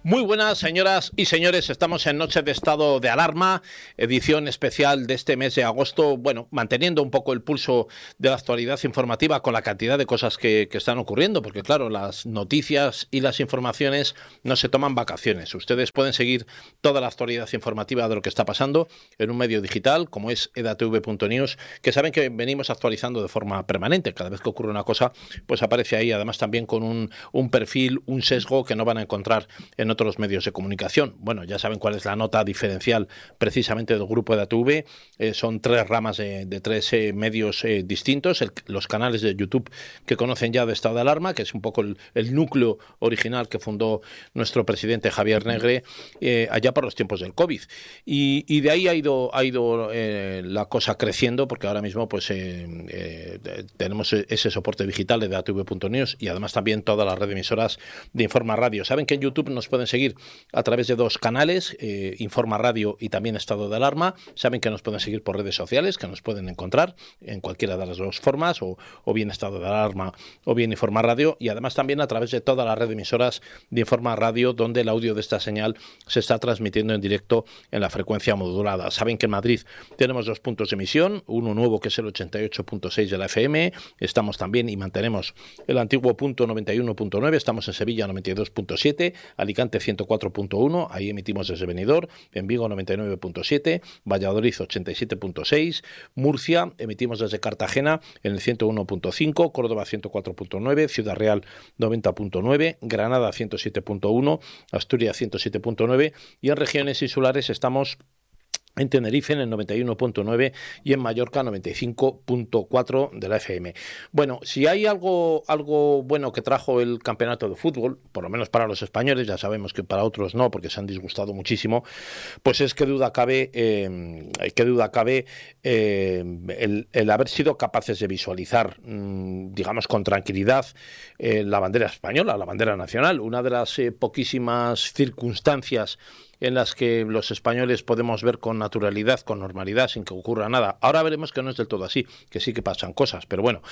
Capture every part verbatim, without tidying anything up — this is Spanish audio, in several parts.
Muy buenas, señoras y señores. Estamos en Noche de Estado de Alarma, edición especial de este mes de agosto. Bueno, manteniendo un poco el pulso de la actualidad informativa con la cantidad de cosas que, que están ocurriendo, porque claro, las noticias y las informaciones no se toman vacaciones. Ustedes pueden seguir toda la actualidad informativa de lo que está pasando en un medio digital como es e d a t v punto news, que saben que venimos actualizando de forma permanente. Cada vez que ocurre una cosa, pues aparece ahí, además también con un, un perfil, un sesgo que no van a encontrar en otros medios de comunicación. Bueno, ya saben cuál es la nota diferencial precisamente del grupo e d a t v. Eh, son tres ramas de, de tres eh, medios eh, distintos. El, los canales de YouTube que conocen ya de estado de alarma, que es un poco el, el núcleo original que fundó nuestro presidente Javier Negre eh, allá por los tiempos del COVID. Y, y de ahí ha ido, ha ido eh, la cosa creciendo, porque ahora mismo pues eh, eh, tenemos ese soporte digital de e d a t v punto news y además también toda la red de emisoras de Informa Radio. Saben que en YouTube nos pueden seguir a través de dos canales, eh, Informa Radio y también Estado de Alarma. Saben que nos pueden seguir por redes sociales, que nos pueden encontrar en cualquiera de las dos formas, o, o bien Estado de Alarma o bien Informa Radio, y además también a través de toda la red de emisoras de Informa Radio, donde el audio de esta señal se está transmitiendo en directo en la frecuencia modulada. Saben que en Madrid tenemos dos puntos de emisión, uno nuevo que es el ochenta y ocho punto seis de la F M, estamos también y mantenemos el antiguo punto noventa y uno punto nueve, estamos en Sevilla noventa y dos punto siete, Alicante ciento cuatro punto uno, ahí emitimos desde Benidorm, en Vigo noventa y nueve punto siete, Valladolid ochenta y siete punto seis, Murcia emitimos desde Cartagena en el ciento uno punto cinco, Córdoba ciento cuatro punto nueve, Ciudad Real noventa punto nueve, Granada ciento siete punto uno, Asturias ciento siete punto nueve, y en regiones insulares estamos en Tenerife en el noventa y uno punto nueve y en Mallorca noventa y cinco punto cuatro de la F M. Bueno, si hay algo algo bueno que trajo el campeonato de fútbol, por lo menos para los españoles, ya sabemos que para otros no, porque se han disgustado muchísimo, pues es que duda cabe, eh, que duda cabe eh, el, el haber sido capaces de visualizar, mmm, digamos con tranquilidad, eh, la bandera española, la bandera nacional, una de las eh, poquísimas circunstancias en las que los españoles podemos ver con naturalidad, con normalidad, sin que ocurra nada. Ahora veremos que no es del todo así, que sí que pasan cosas, pero bueno,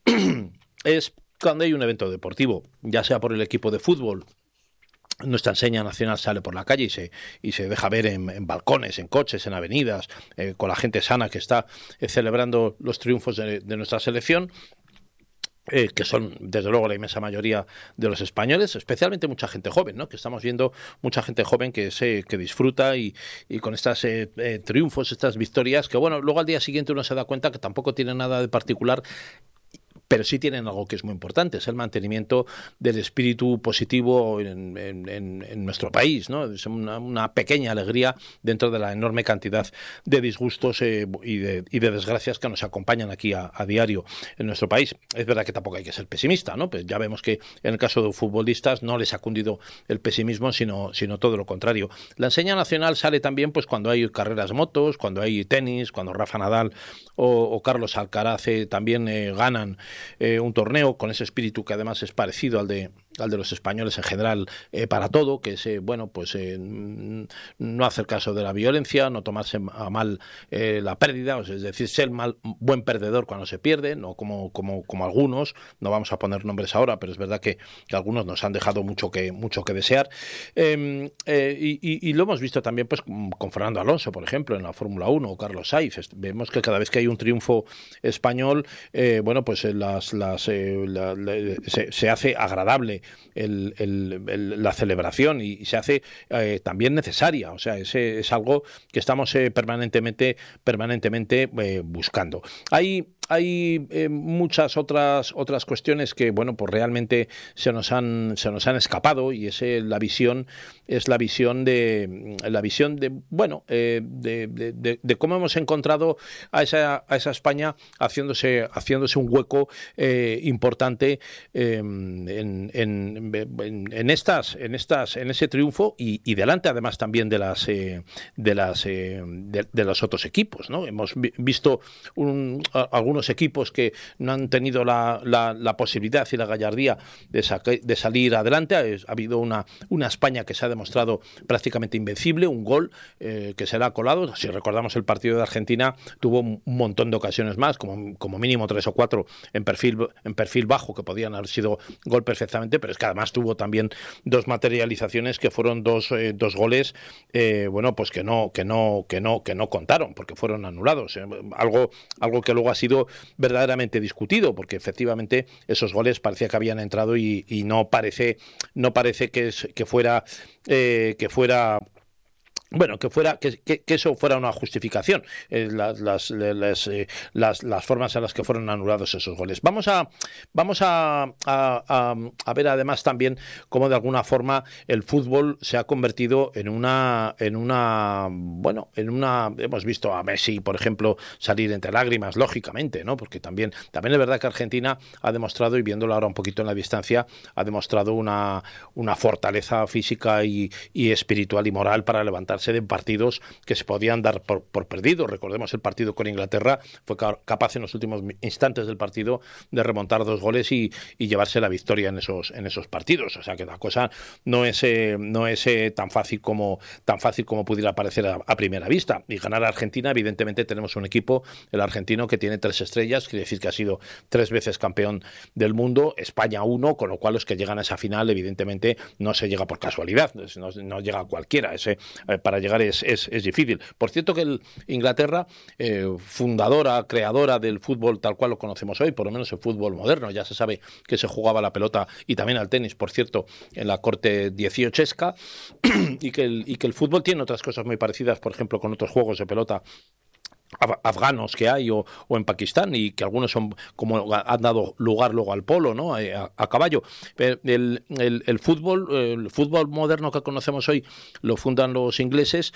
es cuando hay un evento deportivo, ya sea por el equipo de fútbol. Nuestra enseña nacional sale por la calle y se, y se deja ver en, en balcones, en coches, en avenidas, eh, con la gente sana que está eh, celebrando los triunfos de, de nuestra selección. Eh, que son desde luego la inmensa mayoría de los españoles, especialmente mucha gente joven, ¿no? Que estamos viendo mucha gente joven que se que disfruta y, y con estos eh, eh, triunfos, estas victorias, que bueno, luego al día siguiente uno se da cuenta que tampoco tienen nada de particular, pero sí tienen algo que es muy importante, es el mantenimiento del espíritu positivo en, en, en nuestro país, ¿no? Es una, una pequeña alegría dentro de la enorme cantidad de disgustos eh, y, de, y de desgracias que nos acompañan aquí a, a diario en nuestro país. Es verdad que tampoco hay que ser pesimista, ¿no? Pues ya vemos que en el caso de futbolistas no les ha cundido el pesimismo, sino, sino todo lo contrario. La enseña nacional sale también pues cuando hay carreras motos, cuando hay tenis, cuando Rafa Nadal o, o Carlos Alcaraz eh, también eh, ganan Eh, un torneo con ese espíritu que además es parecido al de al de los españoles en general eh, para todo, que es eh, bueno pues eh, no hacer caso de la violencia, no tomarse a mal eh, la pérdida, o sea, es decir, ser mal buen perdedor cuando se pierde, no como como como algunos, no vamos a poner nombres ahora, pero es verdad que, que algunos nos han dejado mucho que mucho que desear, eh, eh, y, y, y lo hemos visto también pues con Fernando Alonso, por ejemplo, en la Fórmula uno, o Carlos Sainz. Vemos que cada vez que hay un triunfo español, eh, bueno pues eh, las las eh, la, la, se, se hace agradable El, el, el, la celebración y, y se hace eh, también necesaria, o sea, es, es algo que estamos eh, permanentemente permanentemente eh, buscando. Hay Hay eh, muchas otras otras cuestiones que bueno pues realmente se nos han se nos han escapado, y es eh, la visión es la visión de la visión de bueno eh, de, de, de, de cómo hemos encontrado a esa a esa España haciéndose haciéndose un hueco eh, importante eh, en, en, en estas en estas en ese triunfo y, y delante además también de las eh, de las eh, de, de los otros equipos, ¿no? Hemos visto un, algunos algunos equipos que no han tenido la, la, la posibilidad y la gallardía de, de salir adelante. Ha, ha habido una, una España que se ha demostrado prácticamente invencible, un gol eh, que se le ha colado. Si recordamos el partido de Argentina, tuvo un montón de ocasiones más, como, como mínimo tres o cuatro en perfil, en perfil bajo, que podían haber sido gol perfectamente, pero es que además tuvo también dos materializaciones que fueron dos, eh, dos goles, eh, bueno, pues que no, que no, que no, que no contaron, porque fueron anulados. Eh, algo, algo que luego ha sido verdaderamente discutido, porque efectivamente esos goles parecía que habían entrado y, y no parece, no parece que, es, que fuera, eh, que fuera Bueno, que fuera que, que, que eso fuera una justificación, eh, las, las, las, eh, las, las formas en las que fueron anulados esos goles. Vamos a vamos a, a, a, a ver además también cómo de alguna forma el fútbol se ha convertido en una en una bueno en una hemos visto a Messi, por ejemplo, salir entre lágrimas, lógicamente, ¿no? Porque también también es verdad que Argentina ha demostrado, y viéndolo ahora un poquito en la distancia, ha demostrado una una fortaleza física y, y espiritual y moral para levantarse de partidos que se podían dar por, por perdidos. Recordemos el partido con Inglaterra, fue capaz en los últimos instantes del partido de remontar dos goles y, y llevarse la victoria en esos en esos partidos. O sea que la cosa no es eh, no es eh, tan fácil como tan fácil como pudiera parecer a, a primera vista. Y ganar a Argentina, evidentemente tenemos un equipo, el argentino, que tiene tres estrellas, quiere decir que ha sido tres veces campeón del mundo, España uno, con lo cual los que llegan a esa final evidentemente no se llega por casualidad, no, no llega cualquiera. Ese, eh, para llegar es, es, es difícil. Por cierto que el Inglaterra, eh, fundadora, creadora del fútbol tal cual lo conocemos hoy, por lo menos el fútbol moderno, ya se sabe que se jugaba la pelota y también al tenis, por cierto, en la corte dieciochesca, y que el, y que el fútbol tiene otras cosas muy parecidas, por ejemplo, con otros juegos de pelota afganos que hay o, o en Pakistán, y que algunos son como han dado lugar luego al polo, ¿no? A, a caballo. El, el, el fútbol el fútbol moderno que conocemos hoy lo fundan los ingleses,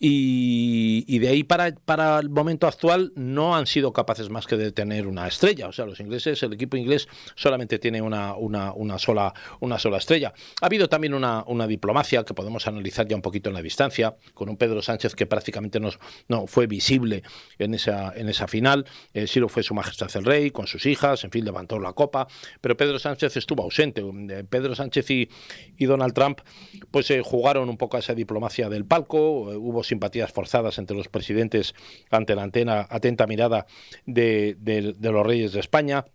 y, y de ahí para, para el momento actual no han sido capaces más que de tener una estrella. O sea, los ingleses, el equipo inglés solamente tiene una, una, una, sola, una sola estrella. Ha habido también una, una diplomacia que podemos analizar ya un poquito en la distancia, con un Pedro Sánchez que prácticamente no, no fue visible en esa, en esa final. Eh, sí lo fue Su Majestad el Rey, con sus hijas, en fin, levantó la copa, pero Pedro Sánchez estuvo ausente. Eh, Pedro Sánchez y, y Donald Trump pues eh, jugaron un poco a esa diplomacia del palco. Eh, hubo simpatías forzadas entre los presidentes ante la antena, atenta mirada de, de, de los reyes de España.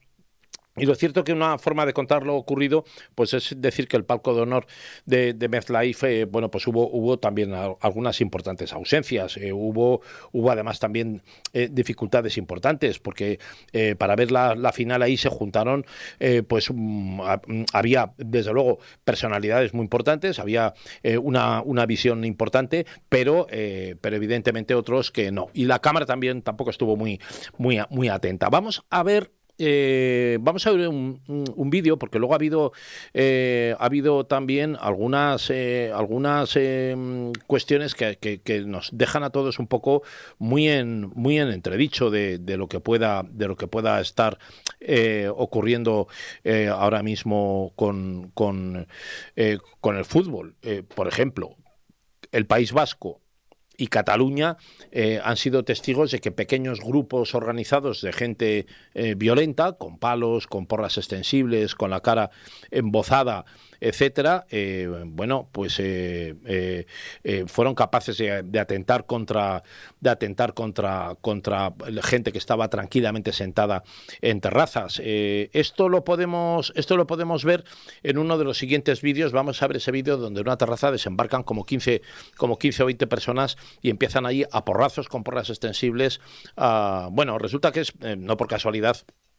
Y lo cierto que una forma de contar lo ocurrido pues es decir que el palco de honor de, de MetLife, eh, bueno, pues hubo, hubo también a, algunas importantes ausencias, eh, hubo, hubo además también eh, dificultades importantes, porque eh, para ver la, la final ahí se juntaron, eh, pues um, a, había desde luego personalidades muy importantes, había eh, una, una visión importante, pero, eh, pero evidentemente otros que no. Y la cámara también tampoco estuvo muy, muy, muy atenta. Vamos a ver Eh, vamos a ver un, un, un vídeo, porque luego ha habido eh, ha habido también algunas eh, algunas eh, cuestiones que, que, que nos dejan a todos un poco muy en muy en entredicho de, de lo que pueda de lo que pueda estar eh, ocurriendo eh, ahora mismo con con, eh, con el fútbol. Eh, por ejemplo, el País Vasco y Cataluña eh, han sido testigos de que pequeños grupos organizados de gente eh, violenta, con palos, con porras extensibles, con la cara embozada, etcétera, eh, bueno, pues eh, eh, eh, fueron capaces de, de atentar contra de atentar contra contra gente que estaba tranquilamente sentada en terrazas. Eh, esto lo podemos esto lo podemos ver en uno de los siguientes vídeos. Vamos a ver ese vídeo donde en una terraza desembarcan como quince como quince o veinte personas y empiezan ahí a porrazos con porras extensibles. Uh, bueno, resulta que es eh, no por casualidad.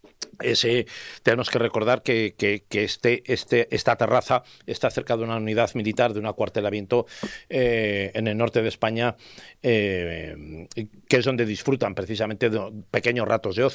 Ese, tenemos que recordar que, que, que este, este, esta terraza está cerca de una unidad militar, de un acuartelamiento eh, en el norte de España, eh, que es donde disfrutan precisamente de pequeños ratos de ocio.